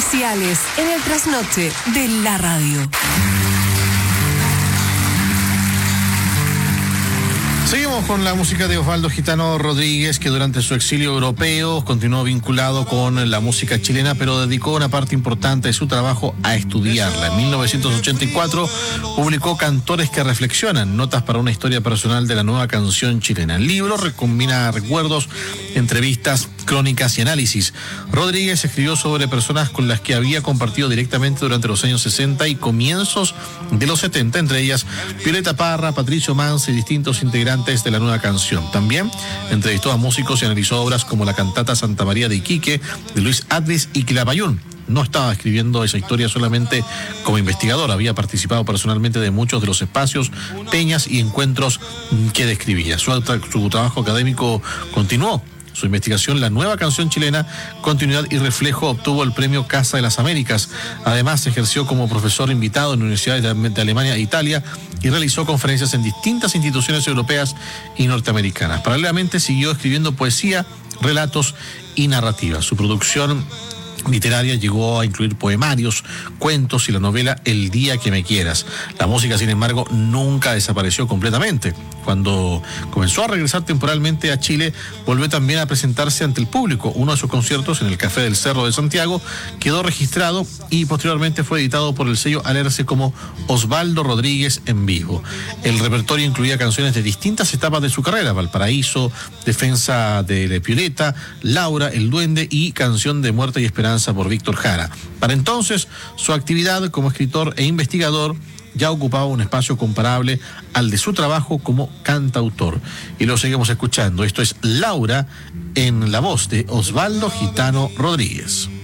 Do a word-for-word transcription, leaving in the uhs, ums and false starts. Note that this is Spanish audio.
especiales en el trasnoche de la radio. Seguimos con la música de Osvaldo Gitano Rodríguez, que durante su exilio europeo continuó vinculado con la música chilena, pero dedicó una parte importante de su trabajo a estudiarla. En mil novecientos ochenta y cuatro publicó Cantores que reflexionan, notas para una historia personal de la nueva canción chilena. El libro recombina recuerdos, entrevistas, crónicas y análisis. Rodríguez escribió sobre personas con las que había compartido directamente durante los años sesenta y comienzos de los setenta, entre ellas Violeta Parra, Patricio Manz y distintos integrantes de la nueva canción. También entrevistó a músicos y analizó obras como la cantata Santa María de Iquique, de Luis Advis y Quilapayún. No estaba escribiendo esa historia solamente como investigador, había participado personalmente de muchos de los espacios, peñas y encuentros que describía. Su, su trabajo académico continuó. Su investigación, La nueva canción chilena, continuidad y reflejo, obtuvo el premio Casa de las Américas. Además, ejerció como profesor invitado en universidades de, de Alemania e Italia y realizó conferencias en distintas instituciones europeas y norteamericanas. Paralelamente, siguió escribiendo poesía, relatos y narrativas. Su producción literaria llegó a incluir poemarios, cuentos y la novela El día que me quieras. La música, sin embargo, nunca desapareció completamente. Cuando comenzó a regresar temporalmente a Chile, volvió también a presentarse ante el público. Uno de sus conciertos en el Café del Cerro de Santiago quedó registrado y posteriormente fue editado por el sello Alerce como Osvaldo Rodríguez en vivo. El repertorio incluía canciones de distintas etapas de su carrera: Valparaíso, Defensa de la Violeta, Laura, El Duende y Canción de Muerte y Esperanza por Víctor Jara. Para entonces, su actividad como escritor e investigador ya ocupaba un espacio comparable al de su trabajo como cantautor. Y lo seguimos escuchando. Esto es Laura, en la voz de Osvaldo Gitano Rodríguez.